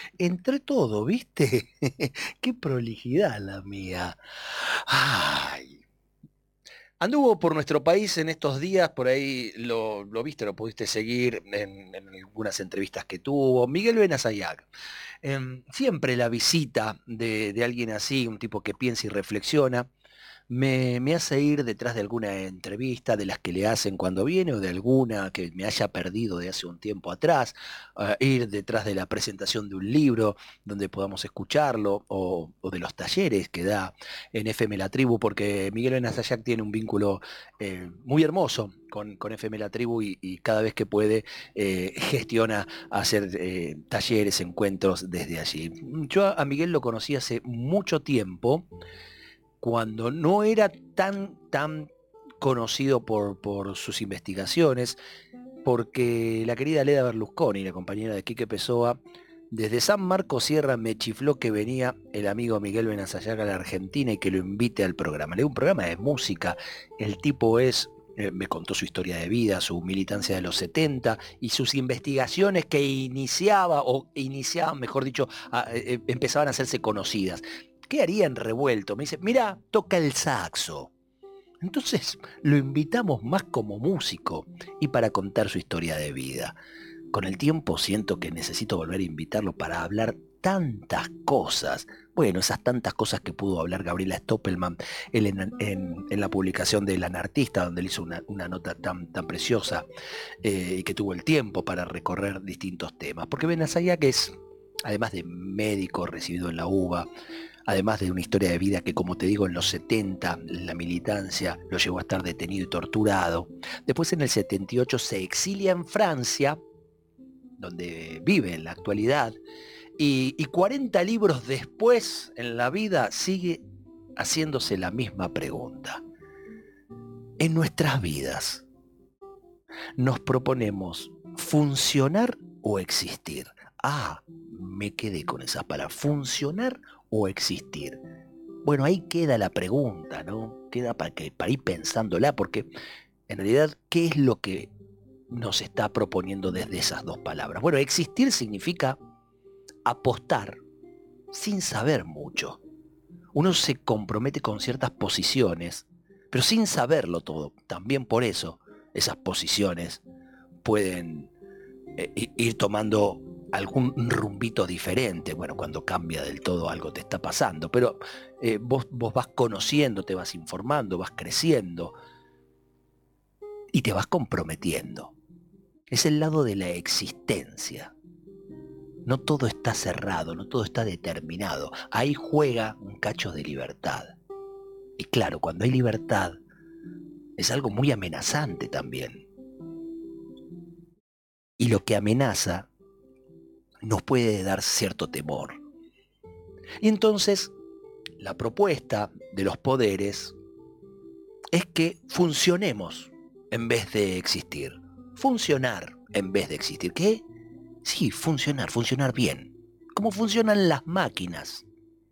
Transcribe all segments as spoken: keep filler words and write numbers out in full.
Entre todo, ¿viste? Qué prolijidad la mía. Ay. Anduvo por nuestro país en estos días, por ahí lo, lo viste, lo pudiste seguir en, en algunas entrevistas que tuvo. Miguel Benazayac. Em, siempre la visita de, de alguien así, un tipo que piensa y reflexiona, me, me hace ir detrás de alguna entrevista, de las que le hacen cuando viene, o de alguna que me haya perdido de hace un tiempo atrás, uh, ir detrás de la presentación de un libro donde podamos escucharlo, o, o de los talleres que da en F M La Tribu, porque Miguel Benazayac tiene un vínculo eh, muy hermoso con, con F M La Tribu y, y cada vez que puede eh, gestiona hacer eh, talleres, encuentros desde allí. Yo a Miguel lo conocí hace mucho tiempo cuando no era tan, tan conocido por, por sus investigaciones, porque la querida Leda Berlusconi, la compañera de Quique Pessoa, desde San Marcos Sierra me chifló que venía el amigo Miguel Benazayac a la Argentina y que lo invite al programa. Le dio un programa de música, el tipo es... eh, me contó su historia de vida, su militancia de los setenta y sus investigaciones que iniciaba, o iniciaban, mejor dicho, a- eh, empezaban a hacerse conocidas. ¿Qué haría en Revuelto? Me dice, mira, toca el saxo. Entonces lo invitamos más como músico y para contar su historia de vida. Con el tiempo siento que necesito volver a invitarlo para hablar tantas cosas. Bueno, esas tantas cosas que pudo hablar Gabriela Stoppelman él en, en, en la publicación de El Anartista, donde él hizo una, una nota tan, tan preciosa eh, y que tuvo el tiempo para recorrer distintos temas. Porque Benazaya, que es, además de médico recibido en la UBA, además de una historia de vida que, como te digo, en los setenta, la militancia lo llevó a estar detenido y torturado. Después, en el setenta y ocho, se exilia en Francia, donde vive en la actualidad, y, y cuarenta libros después, en la vida, sigue haciéndose la misma pregunta. En nuestras vidas, nos proponemos funcionar o existir. Ah, me quedé con esas palabras. Funcionar o existir. Bueno, ahí queda la pregunta, ¿no? Queda para, que, para ir pensándola, porque en realidad, ¿qué es lo que nos está proponiendo desde esas dos palabras? Bueno, existir significa apostar sin saber mucho. Uno se compromete con ciertas posiciones, pero sin saberlo todo. También por eso esas posiciones pueden eh, ir tomando algún rumbito diferente. Bueno, cuando cambia del todo algo te está pasando, pero eh, vos, vos vas conociendo, te vas informando, vas creciendo y te vas comprometiendo. Es el lado de la existencia. No todo está cerrado, no todo está determinado. Ahí juega un cacho de libertad. Y claro, cuando hay libertad, es algo muy amenazante también. Y lo que amenaza nos puede dar cierto temor. Y entonces, la propuesta de los poderes es que funcionemos en vez de existir. Funcionar en vez de existir. ¿Qué? Sí, funcionar, funcionar bien. ¿Cómo funcionan las máquinas?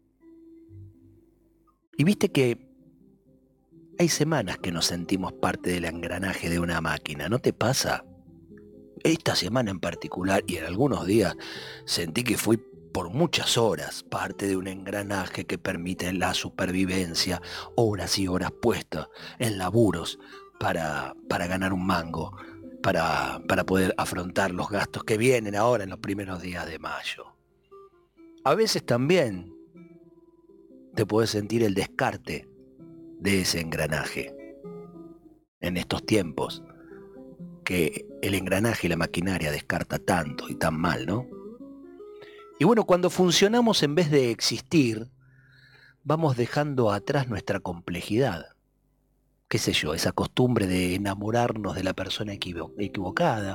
Y viste que hay semanas que nos sentimos parte del engranaje de una máquina, ¿no te pasa? Esta semana en particular y en algunos días sentí que fui por muchas horas parte de un engranaje que permite la supervivencia, horas y horas puestas en laburos para, para ganar un mango, para, para poder afrontar los gastos que vienen ahora en los primeros días de mayo. A veces también te puedes sentir el descarte de ese engranaje en estos tiempos que el engranaje y la maquinaria descarta tanto y tan mal, ¿no? Y bueno, cuando funcionamos en vez de existir, vamos dejando atrás nuestra complejidad. Qué sé yo, esa costumbre de enamorarnos de la persona equivo- equivocada,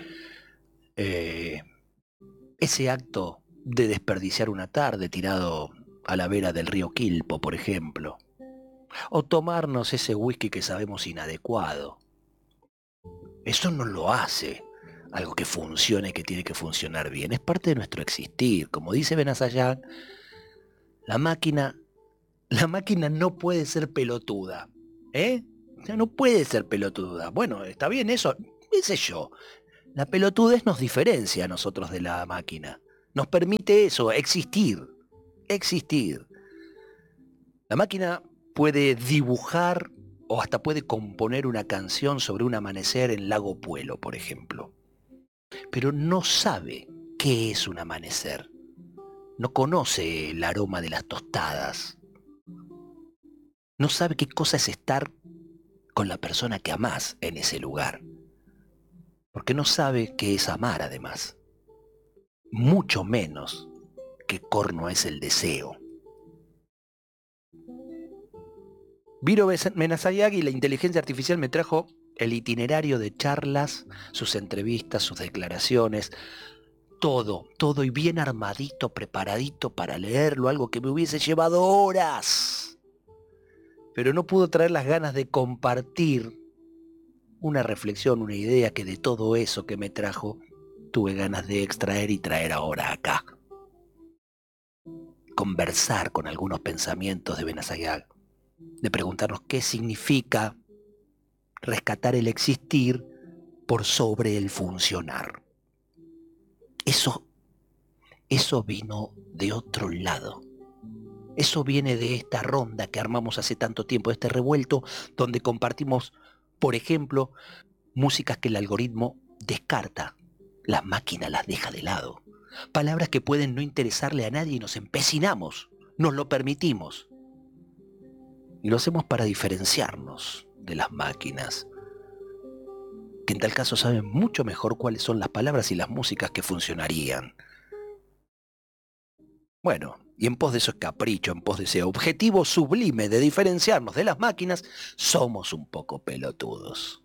eh, ese acto de desperdiciar una tarde tirado a la vera del río Quilpo, por ejemplo, o tomarnos ese whisky que sabemos inadecuado. Eso no lo hace algo que funcione, que tiene que funcionar bien. Es parte de nuestro existir. Como dice Benazayac, la máquina, la máquina no puede ser pelotuda. ¿Eh? O sea, no puede ser pelotuda. Bueno, está bien eso, qué sé yo. La pelotudez nos diferencia a nosotros de la máquina. Nos permite eso, existir, existir. La máquina puede dibujar o hasta puede componer una canción sobre un amanecer en Lago Puelo, por ejemplo. Pero no sabe qué es un amanecer. No conoce el aroma de las tostadas. No sabe qué cosa es estar con la persona que amás en ese lugar. Porque no sabe qué es amar, además. Mucho menos qué corno es el deseo. Viro Menazayag y la inteligencia artificial me trajo el itinerario de charlas, sus entrevistas, sus declaraciones, todo, todo y bien armadito, preparadito para leerlo, algo que me hubiese llevado horas. Pero no pudo traer las ganas de compartir una reflexión, una idea que de todo eso que me trajo, tuve ganas de extraer y traer ahora acá. Conversar con algunos pensamientos de Benazayag, de preguntarnos qué significa rescatar el existir por sobre el funcionar. Eso, eso vino de otro lado. Eso viene de esta ronda que armamos hace tanto tiempo, de este revuelto donde compartimos, por ejemplo, músicas que el algoritmo descarta. La máquina las deja de lado. Palabras que pueden no interesarle a nadie y nos empecinamos, nos lo permitimos. Y lo hacemos para diferenciarnos de las máquinas, que en tal caso saben mucho mejor cuáles son las palabras y las músicas que funcionarían. Bueno, y en pos de ese capricho, en pos de ese objetivo sublime de diferenciarnos de las máquinas, somos un poco pelotudos.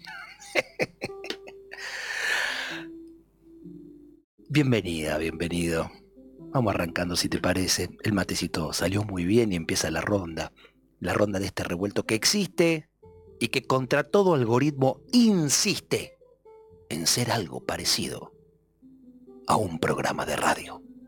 Bienvenida, bienvenido. Vamos arrancando si te parece. El matecito salió muy bien y empieza la ronda. La ronda de este revuelto que existe y que contra todo algoritmo insiste en ser algo parecido a un programa de radio.